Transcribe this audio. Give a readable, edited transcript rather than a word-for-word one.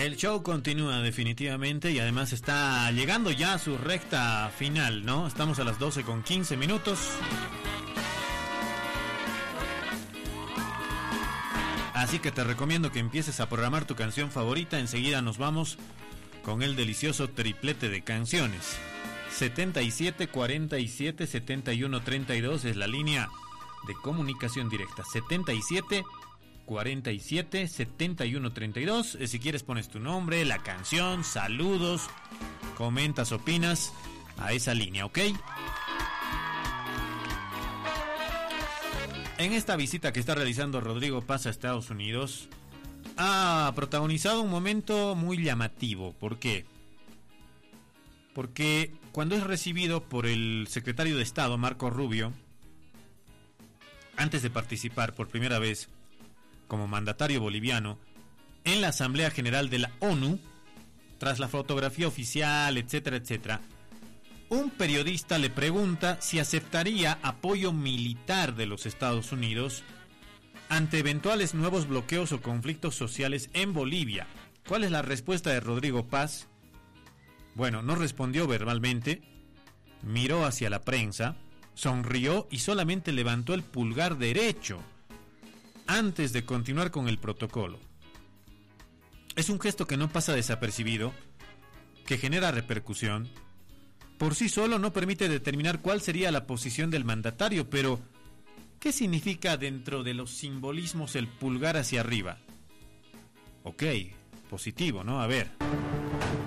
El show continúa definitivamente y además está llegando ya a su recta final, ¿no? Estamos a las 12:15. Así que te recomiendo que empieces a programar tu canción favorita. Enseguida nos vamos con el delicioso triplete de canciones. 77 47 71 32 es la línea de comunicación directa. 77 47 71 32. Si quieres pones tu nombre, la canción, saludos, comentas, opinas a esa línea, ¿ok? En esta visita que está realizando Rodrigo Paz a Estados Unidos, ha protagonizado un momento muy llamativo. ¿Por qué? Porque cuando es recibido por el secretario de Estado, Marco Rubio, antes de participar por primera vez como mandatario boliviano en la Asamblea General de la ONU, tras la fotografía oficial, etcétera, etcétera, un periodista le pregunta si aceptaría apoyo militar de los Estados Unidos ante eventuales nuevos bloqueos o conflictos sociales en Bolivia. ¿Cuál es la respuesta de Rodrigo Paz? Bueno, no respondió verbalmente, miró hacia la prensa, sonrió y solamente levantó el pulgar derecho antes de continuar con el protocolo. Es un gesto que no pasa desapercibido, que genera repercusión. Por sí solo no permite determinar cuál sería la posición del mandatario, pero ¿qué significa dentro de los simbolismos el pulgar hacia arriba? Ok, positivo, ¿no? A ver.